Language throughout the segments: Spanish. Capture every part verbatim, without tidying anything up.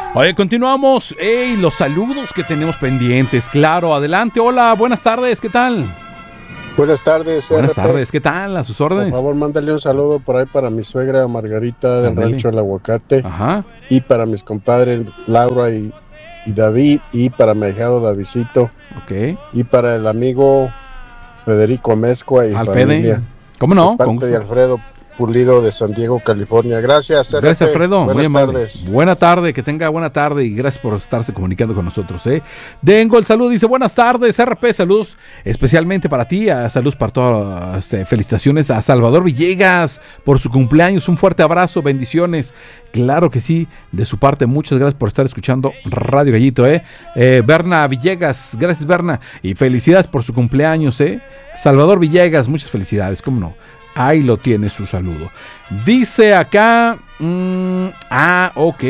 Oye, continuamos. Ey, los saludos que tenemos pendientes. Claro, adelante. Hola, buenas tardes, ¿qué tal? Buenas tardes. Buenas R P. tardes, ¿qué tal? A sus órdenes. Por favor, mándale un saludo por ahí para mi suegra Margarita del Ándale. Rancho El Aguacate. Ajá. Y para mis compadres Laura y, y David. Y para mi ahijado Davidcito. Ok. Y para el amigo Federico Amezcua y Alfede. familia. ¿Cómo no? De parte Con gusto. de Alfredo Pulido de San Diego, California. Gracias, R P. Gracias, Alfredo. Buenas Muy amable. tardes. Buena tarde, que tenga buena tarde y gracias por estarse comunicando con nosotros. ¿eh? Dengo el saludo, dice buenas tardes, R P, saludos especialmente para ti, a saludos para todas, este, felicitaciones a Salvador Villegas por su cumpleaños, un fuerte abrazo, bendiciones. Claro que sí, de su parte, muchas gracias por estar escuchando Radio Gallito. ¿eh? Eh, Berna Villegas, gracias Berna, y felicidades por su cumpleaños. ¿eh? Salvador Villegas, muchas felicidades, cómo no. Ahí lo tiene su saludo. Dice acá. Mmm, ah, ok.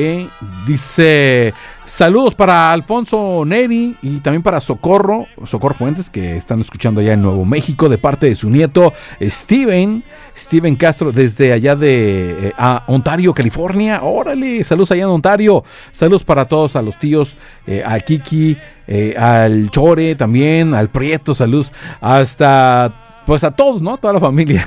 Dice. Saludos para Alfonso Neri y también para Socorro. Socorro Fuentes, que están escuchando allá en Nuevo México, de parte de su nieto Steven. Steven Castro, desde allá de eh, a Ontario, California. Órale, saludos allá en Ontario. Saludos para todos, a los tíos, eh, a Kiki, eh, al Chore también, al Prieto. Saludos hasta. Pues a todos, ¿no? Toda la familia.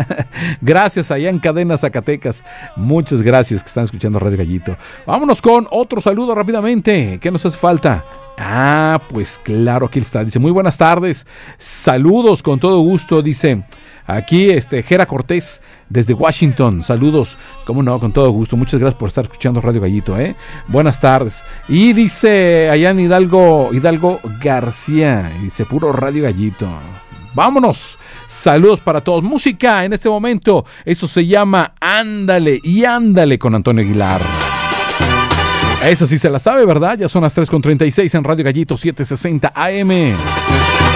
Gracias allá en Cadena Zacatecas. Muchas gracias que están escuchando Radio Gallito. Vámonos con otro saludo rápidamente. ¿Qué nos hace falta? Ah, pues claro, aquí está. Dice, muy buenas tardes. Saludos con todo gusto. Dice, aquí este Jera Cortés desde Washington. Saludos, cómo no, con todo gusto. Muchas gracias por estar escuchando Radio Gallito, ¿eh? Buenas tardes. Y dice allá en Hidalgo, Hidalgo García. Dice, puro Radio Gallito. Vámonos, saludos para todos. Música en este momento, eso se llama Ándale y Ándale con Antonio Aguilar. Eso sí se la sabe, ¿verdad? Ya son las tres con treinta y seis en Radio Gallito setecientos sesenta A M.